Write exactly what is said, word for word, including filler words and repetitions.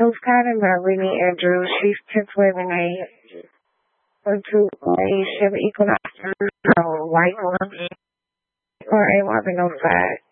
was kind of not really Andrew. She's just living a into a Chevy Equinox or white one or a Marvin on the side.